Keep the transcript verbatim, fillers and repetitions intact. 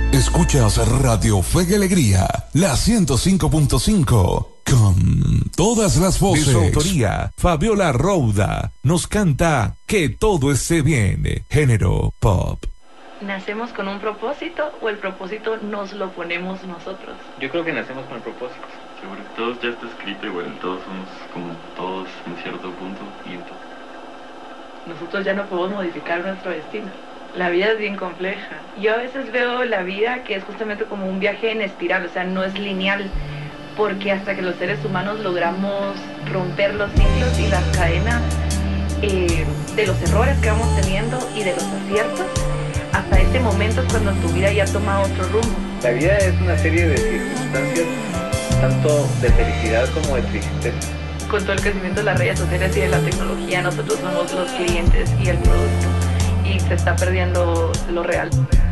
Escuchas Radio Fe y Alegría, la ciento cinco punto cinco, con todas las voces. De su autoría, Fabiola Rouda nos canta Que todo esté bien, género pop. ¿Nacemos con un propósito o el propósito nos lo ponemos nosotros? Yo creo que nacemos con el propósito. Seguro que todos ya está escrito igual, todos somos como todos en cierto punto y en todo. Nosotros ya no podemos modificar nuestro destino. La vida es bien compleja. Yo a veces veo la vida que es justamente como un viaje en espiral, o sea, no es lineal, porque hasta que los seres humanos logramos romper los ciclos y las cadenas eh, de los errores que vamos teniendo y de los aciertos, hasta ese momento es cuando tu vida ya toma otro rumbo. La vida es una serie de circunstancias, tanto de felicidad como de tristeza. Con todo el crecimiento de las redes sociales y de la tecnología, nosotros somos los clientes y el producto, y se está perdiendo lo real.